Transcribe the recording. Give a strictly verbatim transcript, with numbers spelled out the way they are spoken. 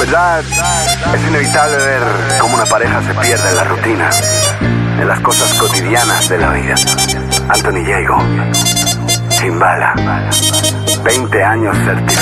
verdad, es inevitable ver cómo una pareja se pierde en la rutina, en las cosas cotidianas de la vida. Anthony Diego, Chimbala, veinte años certificados.